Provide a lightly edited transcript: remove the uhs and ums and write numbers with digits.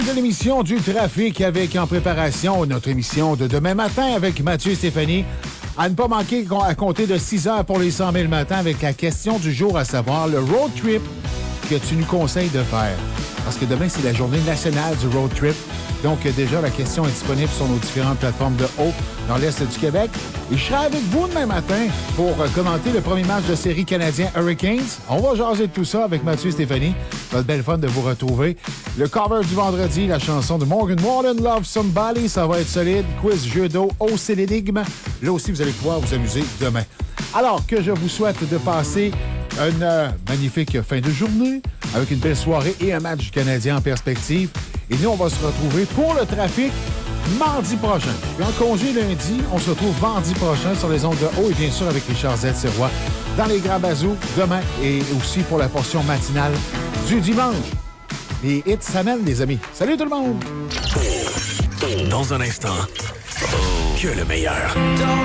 De l'émission du trafic avec en préparation notre émission de demain matin avec Mathieu et Stéphanie. À ne pas manquer à compter de 6 heures pour les 100 000 matins avec la question du jour, à savoir le road trip que tu nous conseilles de faire. Parce que demain, c'est la journée nationale du road trip. Donc, déjà, la question est disponible sur nos différentes plateformes de Hope dans l'Est du Québec. Et je serai avec vous demain matin pour commenter le premier match de série canadien Hurricanes. On va jaser de tout ça avec Mathieu et Stéphanie. Ça va être belle fun de vous retrouver. Le cover du vendredi, la chanson de Morgan Wallen, Love Somebody, ça va être solide. Quiz, jeu d'eau, c'est l'énigme. Là aussi, vous allez pouvoir vous amuser demain. Alors que je vous souhaite de passer une magnifique fin de journée avec une belle soirée et un match du Canadien en perspective. Et nous, on va se retrouver pour le trafic mardi prochain. Je suis en congé lundi. On se retrouve mardi prochain sur les ondes de Haut et bien sûr avec Richard Z. Sirois dans les Grands Bazous demain et aussi pour la portion matinale du dimanche. Les hits s'amènent, les amis. Salut tout le monde! Dans un instant, que le meilleur.